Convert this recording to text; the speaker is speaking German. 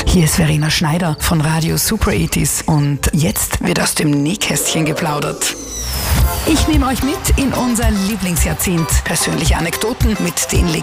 Hier ist Verena Schneider von Radio Super 80s und jetzt wird aus dem Nähkästchen geplaudert. Ich nehme euch mit in unser Lieblingsjahrzehnt. Persönliche Anekdoten mit den